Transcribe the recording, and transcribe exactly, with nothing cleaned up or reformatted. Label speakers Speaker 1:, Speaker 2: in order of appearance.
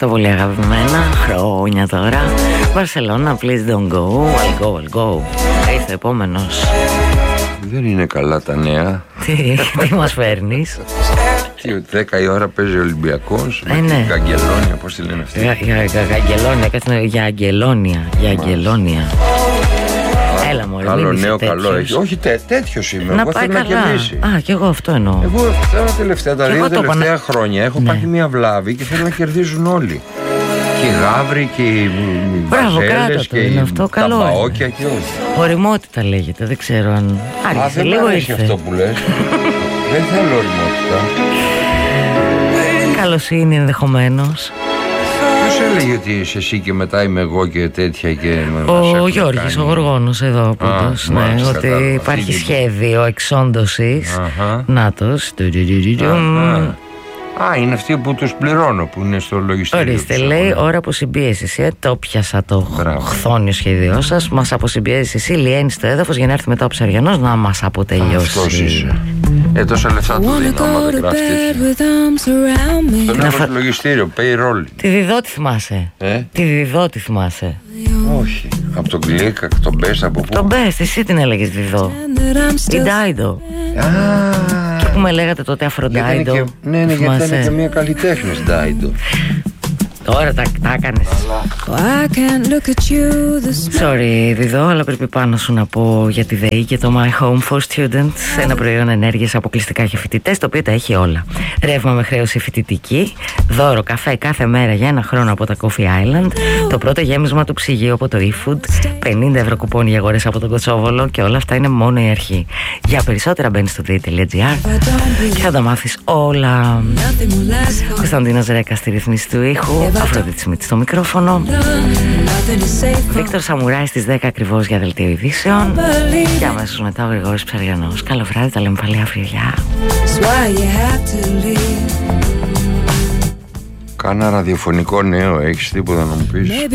Speaker 1: τα πολύ αγαπημένα. Χρόνια τώρα. Barcelona, please don't go. I'll go, I'll go. Είσαι επόμενος.
Speaker 2: Δεν είναι καλά τα νέα.
Speaker 1: Τι, τι μας φέρνεις?
Speaker 2: δέκα η ώρα παίζει ο Ολυμπιακός.
Speaker 1: Ε, ναι.
Speaker 2: Καγκελόνια, πώς τη λένε αυτή?
Speaker 1: Για, για, για, Αγγελόνια, κάτσε, για Αγγελόνια. Για Αγγελόνια. Έλα μωρέ,
Speaker 2: καλό νέο,
Speaker 1: τέτοιος.
Speaker 2: καλό έχει. Όχι τέ, τέτοιος είμαι.
Speaker 1: Να
Speaker 2: εγώ
Speaker 1: πάει
Speaker 2: θέλω
Speaker 1: καλά.
Speaker 2: να κερδίσει.
Speaker 1: Α, κι εγώ αυτό εννοώ.
Speaker 2: Εγώ τώρα τελευταία, τα
Speaker 1: Κι
Speaker 2: δύο
Speaker 1: εγώ το
Speaker 2: τελευταία
Speaker 1: πανα...
Speaker 2: χρόνια έχω
Speaker 1: ναι.
Speaker 2: πάθει μια βλάβη και θέλω να κερδίζουν όλοι. Και οι γάβροι και οι βαζέλες και οι ταμπαόκια και όλοι.
Speaker 1: Οριμότητα λέγεται, δεν ξέρω αν άρχισε λίγο
Speaker 2: ήρθε.
Speaker 1: ήρθε.
Speaker 2: Αυτό που λες. Δεν θέλω οριμότητα.
Speaker 1: Καλοσύνη ενδεχομένως.
Speaker 2: Ποιος έλεγε ότι είσαι εσύ και μετά είμαι εγώ και τέτοια και...
Speaker 1: Ο Γιώργης, κάνει... ο Γοργόνος εδώ ο πρώτος, ναι, μάλιστα, ότι κατάλαβα. Υπάρχει σχέδιο εξόντωσης. Αχα. Νάτος.
Speaker 2: Α, είναι αυτοί που τους πληρώνω, που είναι στο λογιστήριο.
Speaker 1: Ορίστε, λέει, ώρα αποσυμπίεσης. Ε, το πιάσα το χθόνιο σχέδιό σας. Μας αποσυμπιέζεις εσύ, λιένει στο έδαφος για να έρθει μετά ο Ψαριανός να μας αποτελειώσει.
Speaker 2: Αυτός είσαι. Ε, τόσα λεφτά του δίνω, άμα δεν γράφει τέτοια. Τον έχω στο λογιστήριο, payroll.
Speaker 1: Τη Διδότη θυμάσαι?
Speaker 2: Ε?
Speaker 1: Τη Διδότη θυμάσαι?
Speaker 2: Όχι. Από τον Κλικ, τον Best, από πού?
Speaker 1: Τον Best, εσύ την έλεγες Διδό. Η Ντάιντο. Και που με λέγατε τότε Αφροντάιντο.
Speaker 2: Και... Ναι, ναι, γιατί ήταν και μια καλλιτέχνης Ντάιντο.
Speaker 1: Τώρα τα, τα έκανες. Sorry Διδό, αλλά πρέπει πάνω σου να πω για τη ΔΕΗ και το My Home for Students. Ένα προϊόν ενέργειας αποκλειστικά για φοιτητές, το οποίο τα έχει όλα. Ρεύμα με χρέωση φοιτητική, δώρο καφέ κάθε μέρα για ένα χρόνο από τα Coffee Island, το πρώτο γέμισμα του ψυγείου από το eFood, πενήντα ευρώ κουπόνι για αγορές από τον Κοτσόβολο, και όλα αυτά είναι μόνο η αρχή. Για περισσότερα μπαίνεις στο ΔΕΗ.gr και θα τα μάθεις όλα. Κωνσταντίνος Ρέκας στη ρυθμίση του ήχου, Αφροδίτη Σμιτ στο μικρόφωνο, Βίκτορ Σαμουράη στις δέκα ακριβώς για δελτίο ειδήσεων, και αμέσως μετά ο Γρηγόρης Ψαριανός. Καλό βράδυ, τα λέμε πάλι αύριο. Γεια.
Speaker 2: Κάνα ραδιοφωνικό νέο, έχεις τίποτα να μου πεις?